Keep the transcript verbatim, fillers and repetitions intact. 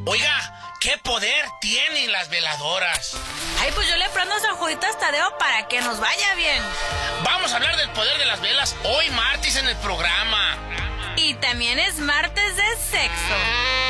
Oiga, ¿qué poder tienen las veladoras? Ay, pues yo le prendo a San Juditas Tadeo para que nos vaya bien. Vamos a hablar del poder de las velas hoy martes en el programa. Y también es martes de sexo.